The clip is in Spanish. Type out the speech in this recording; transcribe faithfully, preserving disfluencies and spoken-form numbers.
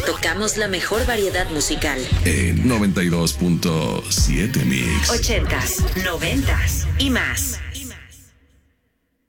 Tocamos la mejor variedad musical. En noventa y dos punto siete Mix. Ochentas, noventas y más.